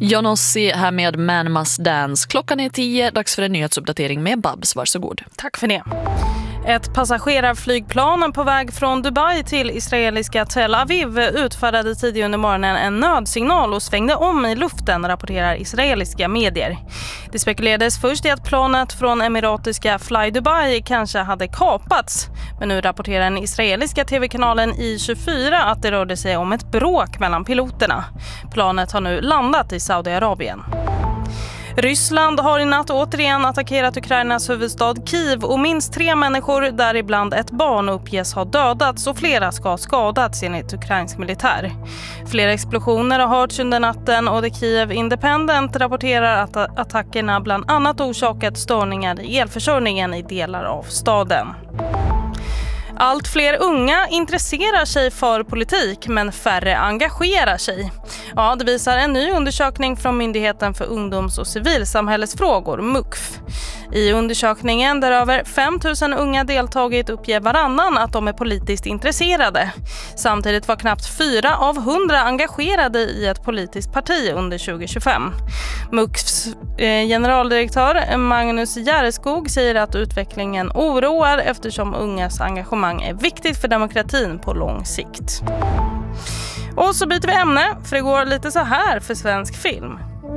Jonossi här med Man Must Dance. Klockan är 10, dags för en nyhetsuppdatering med Babs. Varsågod. Tack för det. Ett passagerarflygplan på väg från Dubai till israeliska Tel Aviv utfärdade tidigt under morgonen en nödsignal och svängde om i luften, rapporterar israeliska medier. Det spekulerades först i att planet från emiratiska Fly Dubai kanske hade kapats. Men nu rapporterar den israeliska tv-kanalen I24 att det rörde sig om ett bråk mellan piloterna. Planet har nu landat i Saudiarabien. Ryssland har i natt återigen attackerat Ukrainas huvudstad Kiev och minst 3 människor, däribland ett barn, uppges ha dödats och flera ska ha skadats enligt ukrainsk militär. Flera explosioner har hörts under natten och The Kiev Independent rapporterar att attackerna bland annat orsakat störningar i elförsörjningen i delar av staden. Allt fler unga intresserar sig för politik, men färre engagerar sig. Ja, det visar en ny undersökning från Myndigheten för ungdoms- och civilsamhällesfrågor, MUCF. I undersökningen, där över 5 000 unga deltagit, uppger varannan att de är politiskt intresserade. Samtidigt var knappt 4 av 100 engagerade i ett politiskt parti under 2025. MUCFs generaldirektör Magnus Järeskog säger att utvecklingen oroar eftersom ungas engagemang är viktigt för demokratin på lång sikt. Och så byter vi ämne, för det går lite så här för svensk film.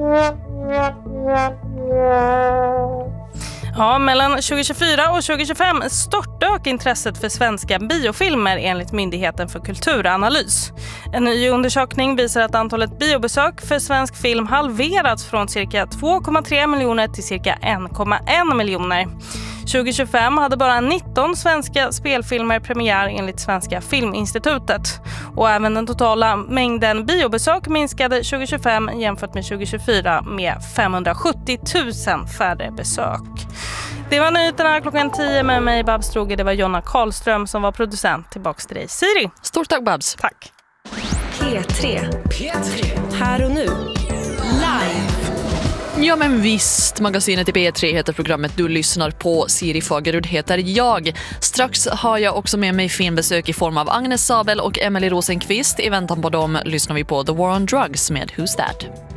Ja, mellan 2024 och 2025 störtdök intresset för svenska biofilmer enligt Myndigheten för kulturanalys. En ny undersökning visar att antalet biobesök för svensk film halverats från cirka 2,3 miljoner till cirka 1,1 miljoner. 2025 hade bara 19 svenska spelfilmer premiär enligt Svenska Filminstitutet. Och även den totala mängden biobesök minskade 2025 jämfört med 2024 med 570 000 färre besök. Det var nyheterna klockan 10 med mig, Babs Droge. Det var Jonna Karlström som var producent. Tillbaks till dig, Siri. Stort tack, Babs. Tack. P3. Här och nu. Live. Ja, men visst, magasinet i P3 heter programmet du lyssnar på. Siri Fagerud heter jag. Strax har jag också med mig filmbesök i form av Agnes Sabel och Emily Rosenqvist. I väntan på dem lyssnar vi på The War on Drugs med Who's That?